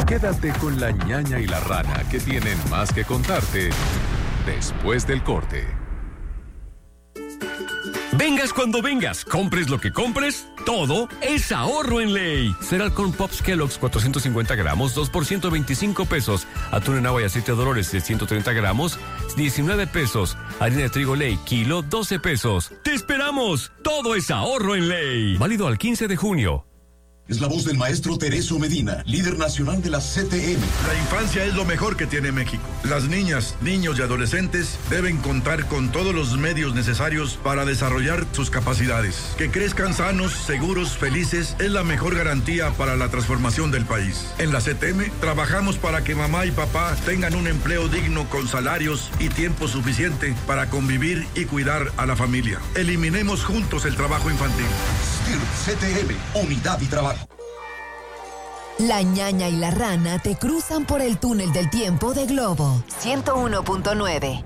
Quédate con la ñaña y la rana, que tienen más que contarte después del corte. Vengas cuando vengas, compres lo que compres, todo es ahorro en Ley. Cereal Corn Pops Kellogg's 450 gramos, 2 por 125 pesos. Atún en agua y aceite de Dolores de 130 gramos, 19 pesos. Harina de trigo Ley, kilo, 12 pesos. ¡Te esperamos! Todo es ahorro en Ley. Válido al 15 de junio. Es la voz del maestro Teresio Medina, líder nacional de la CTM. La infancia es lo mejor que tiene México. Las niñas, niños y adolescentes deben contar con todos los medios necesarios para desarrollar sus capacidades. Que crezcan sanos, seguros, felices es la mejor garantía para la transformación del país. En la CTM trabajamos para que mamá y papá tengan un empleo digno con salarios y tiempo suficiente para convivir y cuidar a la familia. Eliminemos juntos el trabajo infantil. CTM, unidad y trabajo. La ñaña y la rana te cruzan por el túnel del tiempo de Globo 101.9.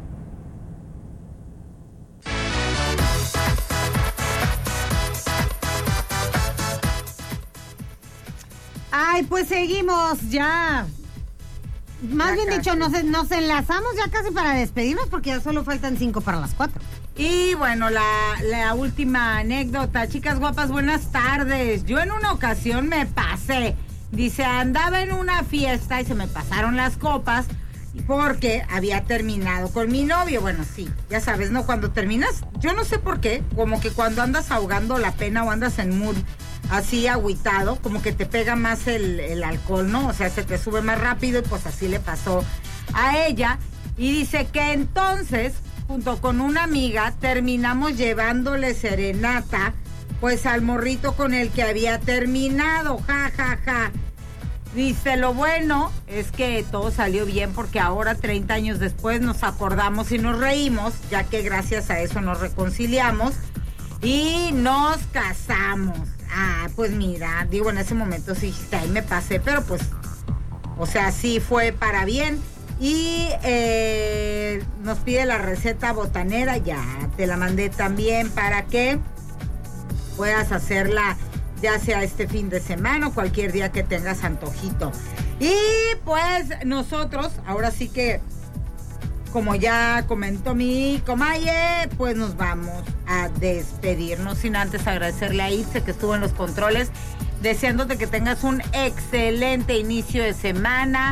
Ay, pues seguimos ya. Más bien dicho, nos enlazamos ya casi para despedirnos porque ya solo faltan 5 para las 4. Y bueno, la última anécdota. Chicas guapas, buenas tardes. Yo en una ocasión me pasé. Dice, andaba en una fiesta y se me pasaron las copas porque había terminado con mi novio. Bueno, sí, ya sabes, ¿no? Cuando terminas, yo no sé por qué, como que cuando andas ahogando la pena o andas en mood así agüitado, como que te pega más el alcohol, ¿no? O sea, se te sube más rápido y pues así le pasó a ella. Y dice que entonces, junto con una amiga, terminamos llevándole serenata, pues al morrito con el que había terminado, ja, ja, ja. Dice, lo bueno es que todo salió bien porque ahora, 30 años después, nos acordamos y nos reímos, ya que gracias a eso nos reconciliamos y nos casamos. Ah, pues mira, digo, en ese momento sí, ahí me pasé, pero pues, o sea, sí fue para bien. Y nos pide la receta botanera, ya te la mandé también para que puedas hacerla ya sea este fin de semana o cualquier día que tengas antojito. Y pues nosotros, ahora sí que, como ya comentó mi comaye, pues nos vamos a despedirnos sin antes agradecerle a Itze que estuvo en los controles, deseándote que tengas un excelente inicio de semana,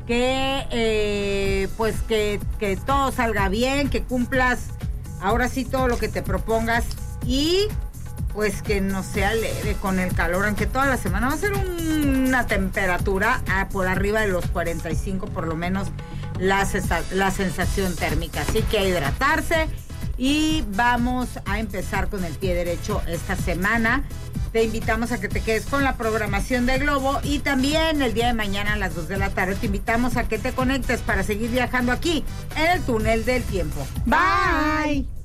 que pues que todo salga bien, que cumplas ahora sí todo lo que te propongas y pues que no sea leve con el calor, aunque toda la semana va a ser una temperatura por arriba de los 45, por lo menos la sensación térmica. Así que a hidratarse y vamos a empezar con el pie derecho esta semana. Te invitamos a que te quedes con la programación de Globo y también el día de mañana a las 2 de la tarde te invitamos a que te conectes para seguir viajando aquí en el túnel del tiempo. Bye.